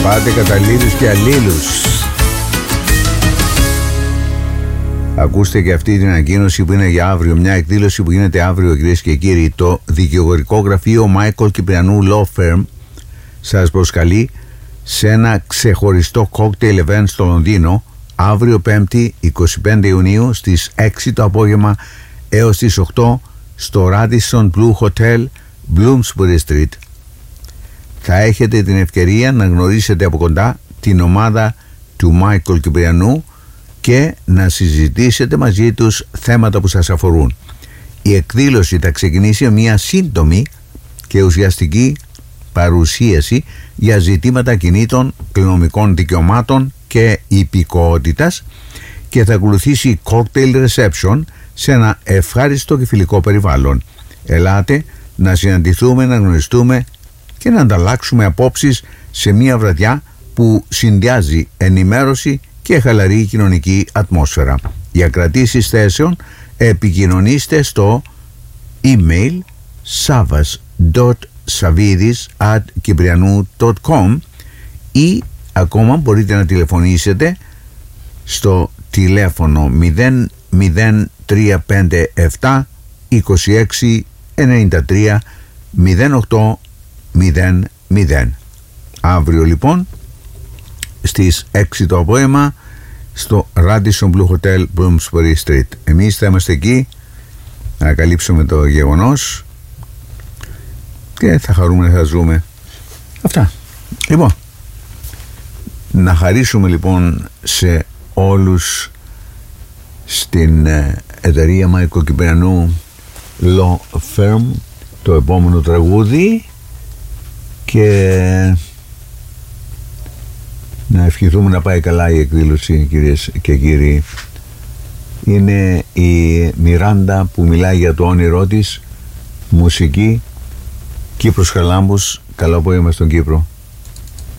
Πάτε καταλήλους και αλλήλους. Ακούστε και αυτή την ανακοίνωση που είναι για αύριο. Μια εκδήλωση που γίνεται αύριο, κυρίες και κύριοι. Το δικηγορικό γραφείο Michael Κυπριανού Law Firm σας προσκαλεί σε ένα ξεχωριστό cocktail event στο Λονδίνο αύριο 5η 25 Ιουνίου στις 6 το απόγευμα έως τις 8 στο Radisson Blu Hotel, Bloomsbury Street. Θα έχετε την ευκαιρία να γνωρίσετε από κοντά την ομάδα του Michael Κυπριανού και να συζητήσετε μαζί τους θέματα που σας αφορούν. Η εκδήλωση θα ξεκινήσει με μια σύντομη και ουσιαστική παρουσίαση για ζητήματα κινήτων, κληρονομικών δικαιωμάτων και υπηκότητας και θα ακολουθήσει cocktail reception σε ένα ευχάριστο και φιλικό περιβάλλον. Ελάτε να συναντηθούμε, να γνωριστούμε και να ανταλλάξουμε απόψεις σε μια βραδιά που συνδυάζει ενημέρωση και χαλαρή κοινωνική ατμόσφαιρα. Για κρατήσεις θέσεων επικοινωνήστε στο email savas.savidis@kiprianou.com ή ακόμα μπορείτε να τηλεφωνήσετε στο τηλέφωνο 00357 26 93 08 00. Αύριο λοιπόν στις 6 το απόγευμα στο Radisson Blu Hotel, Bloomsbury Street. Εμείς θα είμαστε εκεί να καλύψουμε το γεγονός και θα χαρούμε να σας ζούμε. Αυτά. Λοιπόν, να χαρίσουμε λοιπόν σε όλους στην εταιρεία Michael Κυπριανού Law Firm το επόμενο τραγούδι και να ευχηθούμε να πάει καλά η εκδήλωση, κυρίες και κύριοι. Είναι η Μιράντα που μιλάει για το όνειρό της, μουσική, Κύπρος Χαραλάμπους. Καλό απόγευμα στον Κύπρο.